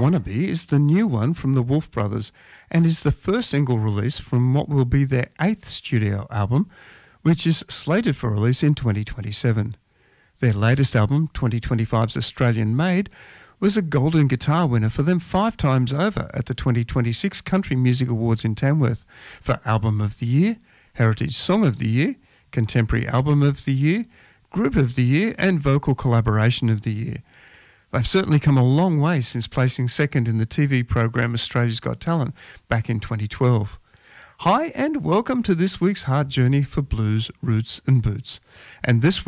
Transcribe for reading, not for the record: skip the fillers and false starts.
Wannabe is the new one from the Wolf Brothers and is the first single release from what will be their 8th studio album, which is slated for release in 2027. Their latest album, 2025's Australian Made, was a Golden Guitar winner for them 5 times over at the 2026 Country Music Awards in Tamworth for Album of the Year, Heritage Song of the Year, Contemporary Album of the Year, Group of the Year and Vocal Collaboration of the Year. They've certainly come a long way since placing second in the TV program Australia's Got Talent back in 2012. Hi and welcome to this week's Hard Journey for Blues, Roots and Boots. And this